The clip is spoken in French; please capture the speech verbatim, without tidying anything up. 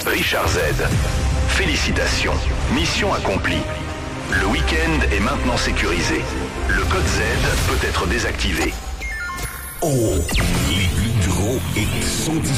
Richard Z. Félicitations. Mission accomplie. Le week-end est maintenant sécurisé. Le code Z peut être désactivé. Oh, les plus gros hits sont